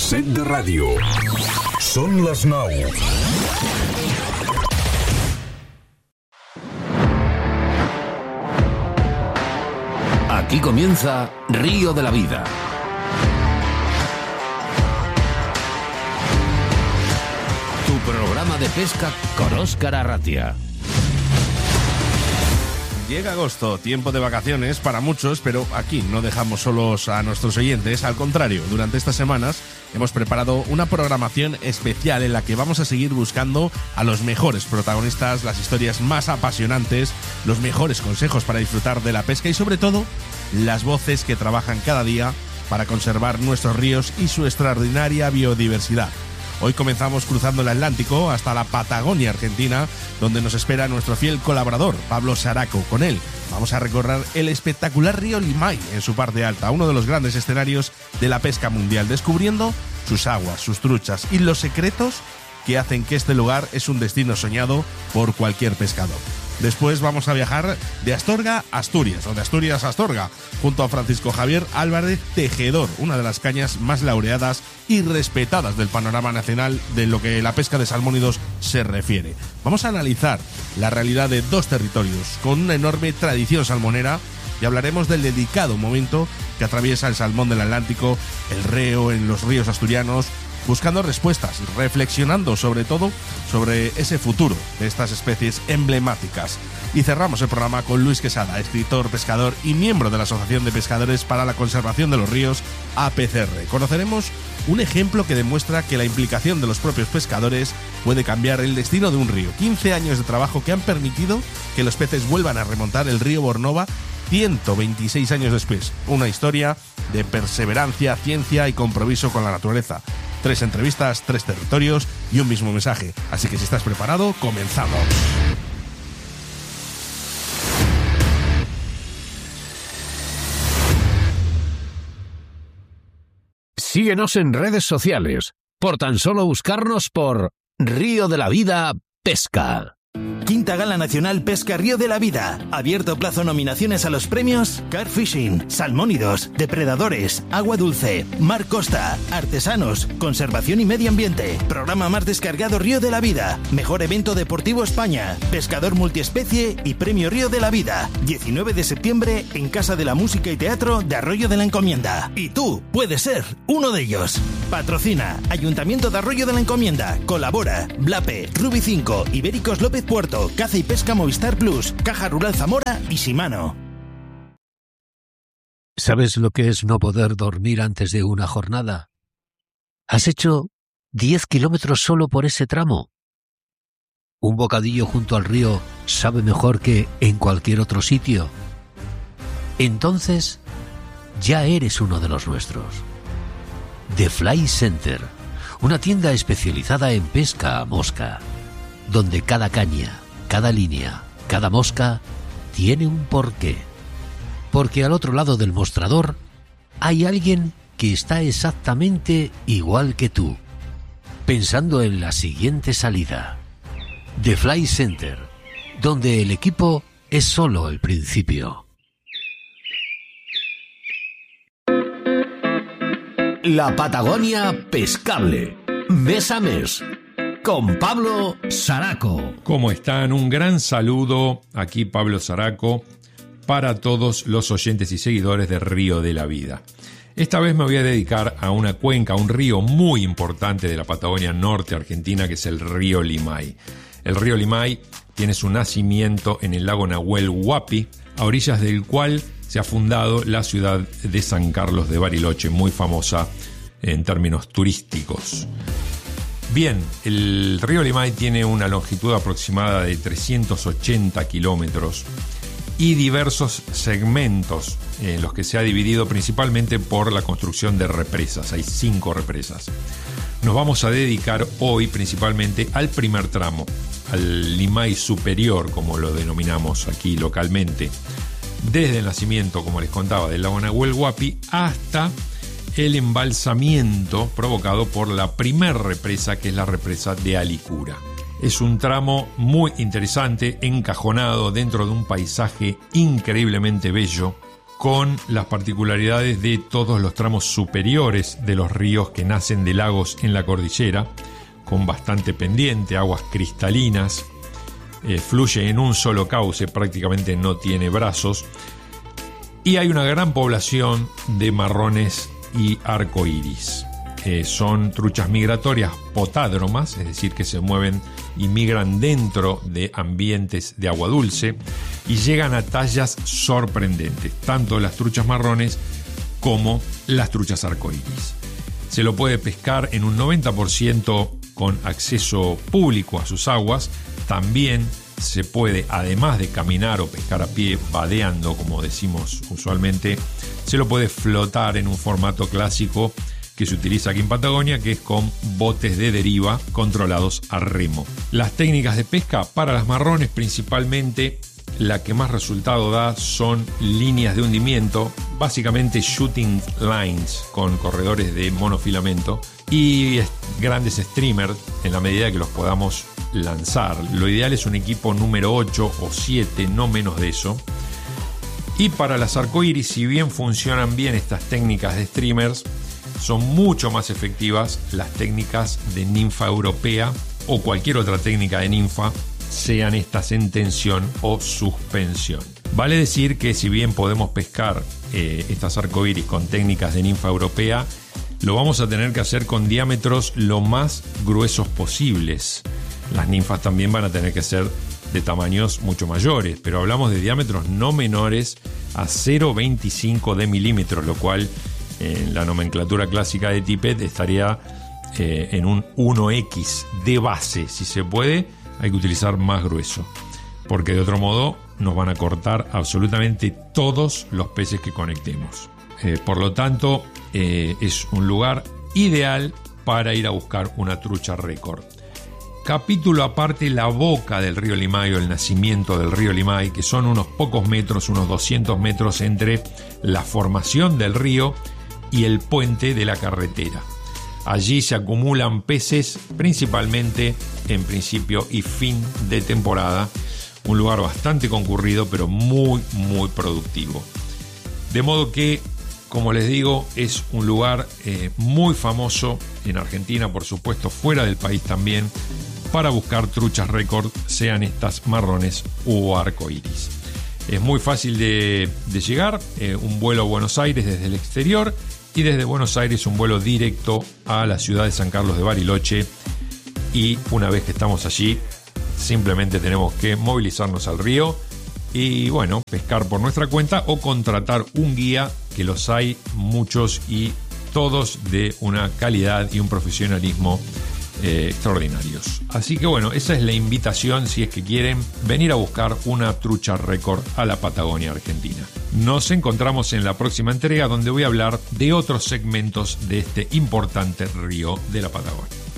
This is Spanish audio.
set de ràdio. Són les 9. Aquí comienza Río de la Vida. Tu programa de pesca con Óscar Arratia. Llega agosto, tiempo de vacaciones para muchos, pero aquí no dejamos solos a nuestros oyentes. Al contrario, durante estas semanas hemos preparado una programación especial en la que vamos a seguir buscando a los mejores protagonistas, las historias más apasionantes, los mejores consejos para disfrutar de la pesca y sobre todo las voces que trabajan cada día para conservar nuestros ríos y su extraordinaria biodiversidad. Hoy comenzamos cruzando el Atlántico hasta la Patagonia Argentina, donde nos espera nuestro fiel colaborador, Pablo Saraco. Con él vamos a recorrer el espectacular río Limay en su parte alta, uno de los grandes escenarios de la pesca mundial, descubriendo sus aguas, sus truchas y los secretos que hacen que este lugar es un destino soñado por cualquier pescador. Después vamos a viajar de Astorga a Asturias, o de Asturias a Astorga, junto a Francisco Javier Álvarez Tejedor, una de las cañas más laureadas y respetadas del panorama nacional de lo que la pesca de salmónidos se refiere. Vamos a analizar la realidad de dos territorios con una enorme tradición salmonera y hablaremos del delicado momento que atraviesa el salmón del Atlántico, el reo en los ríos asturianos, buscando respuestas, reflexionando sobre todo sobre ese futuro de estas especies emblemáticas. Y cerramos el programa con Luis Quesada, escritor, pescador y miembro de la Asociación de Pescadores para la Conservación de los Ríos, APCR. Conoceremos un ejemplo que demuestra que la implicación de los propios pescadores puede cambiar el destino de un río. 15 años de trabajo que han permitido que los peces vuelvan a remontar el río Bornova 126 años después. Una historia de perseverancia, ciencia y compromiso con la naturaleza. 3 entrevistas, 3 territorios y un mismo mensaje. Así que si estás preparado, comenzamos. Síguenos en redes sociales, por tan solo buscarnos por Río de la Vida Pesca. Quinta Gala Nacional Pesca Río de la Vida. Abierto plazo nominaciones a los premios Carfishing, Salmónidos, Depredadores, Agua Dulce, Mar Costa, Artesanos, Conservación y Medio Ambiente. Programa más descargado Río de la Vida. Mejor evento deportivo España. Pescador multiespecie y Premio Río de la Vida. 19 de septiembre en Casa de la Música y Teatro de Arroyo de la Encomienda. Y tú puedes ser uno de ellos. Patrocina Ayuntamiento de Arroyo de la Encomienda. Colabora Blape, Rubi 5, Ibéricos López Puerto, Caza y Pesca Movistar Plus, Caja Rural Zamora y Shimano. ¿Sabes lo que es no poder dormir antes de una jornada? ¿Has hecho 10 kilómetros solo por ese tramo? ¿Un bocadillo junto al río sabe mejor que en cualquier otro sitio? Entonces, ya eres uno de los nuestros. The Fly Center, una tienda especializada en pesca a mosca, donde cada caña, cada línea, cada mosca tiene un porqué. Porque al otro lado del mostrador hay alguien que está exactamente igual que tú, pensando en la siguiente salida. The Fly Center, donde el equipo es solo el principio. La Patagonia Pescable, mes a mes, con Pablo Saraco. ¿Cómo están? Un gran saludo, aquí Pablo Saraco, para todos los oyentes y seguidores de Río de la Vida. Esta vez me voy a dedicar a una cuenca, a un río muy importante de la Patagonia Norte Argentina, que es el río Limay. El río Limay tiene su nacimiento en el lago Nahuel Huapi, a orillas del cual se ha fundado la ciudad de San Carlos de Bariloche, muy famosa en términos turísticos. Bien, el río Limay tiene una longitud aproximada de 380 kilómetros y diversos segmentos en los que se ha dividido principalmente por la construcción de represas. Hay 5 represas. Nos vamos a dedicar hoy principalmente al primer tramo, al Limay superior, como lo denominamos aquí localmente, desde el nacimiento, como les contaba, del lago Nahuel Huapi hasta el embalsamiento provocado por la primer represa, que es la represa de Alicura. Es un tramo muy interesante, encajonado dentro de un paisaje increíblemente bello, con las particularidades de todos los tramos superiores de los ríos que nacen de lagos en la cordillera, con bastante pendiente, aguas cristalinas, fluye en un solo cauce, prácticamente no tiene brazos, y hay una gran población de marrones y arcoíris. Son truchas migratorias potádromas, es decir, que se mueven y migran dentro de ambientes de agua dulce y llegan a tallas sorprendentes, tanto las truchas marrones como las truchas arcoíris. Se lo puede pescar en un 90% con acceso público a sus aguas. También se puede, además de caminar o pescar a pie vadeando, como decimos usualmente, se lo puede flotar en un formato clásico que se utiliza aquí en Patagonia, que es con botes de deriva controlados a remo. Las técnicas de pesca para las marrones, principalmente la que más resultado da son líneas de hundimiento, básicamente shooting lines con corredores de monofilamento y grandes streamers en la medida que los podamos lanzar. Lo ideal es un equipo número 8 o 7, no menos de eso. Y para las arcoíris, si bien funcionan bien estas técnicas de streamers, son mucho más efectivas las técnicas de ninfa europea o cualquier otra técnica de ninfa, sean estas en tensión o suspensión. Vale decir que si bien podemos pescar estas arcoíris con técnicas de ninfa europea, lo vamos a tener que hacer con diámetros lo más gruesos posibles. Las ninfas también van a tener que ser de tamaños mucho mayores, pero hablamos de diámetros no menores a 0,25 de milímetros, lo cual en la nomenclatura clásica de Tippett estaría en un 1X de base. Si se puede, hay que utilizar más grueso, porque de otro modo nos van a cortar absolutamente todos los peces que conectemos. Por lo tanto, es un lugar ideal para ir a buscar una trucha récord. Capítulo aparte, la boca del río Limay o el nacimiento del río Limay, que son unos pocos metros, unos 200 metros entre la formación del río y el puente de la carretera. Allí se acumulan peces principalmente en principio y fin de temporada, un lugar bastante concurrido pero muy productivo. De modo que, como les digo, es un lugar muy famoso en Argentina, por supuesto fuera del país también, para buscar truchas récord, sean estas marrones o arcoíris. Es muy fácil de llegar, un vuelo a Buenos Aires desde el exterior y desde Buenos Aires un vuelo directo a la ciudad de San Carlos de Bariloche, y una vez que estamos allí simplemente tenemos que movilizarnos al río y bueno, pescar por nuestra cuenta o contratar un guía, que los hay muchos y todos de una calidad y un profesionalismo extraordinarios. Así que bueno, esa es la invitación si es que quieren venir a buscar una trucha récord a la Patagonia Argentina. Nos encontramos en la próxima entrega, donde voy a hablar de otros segmentos de este importante río de la Patagonia.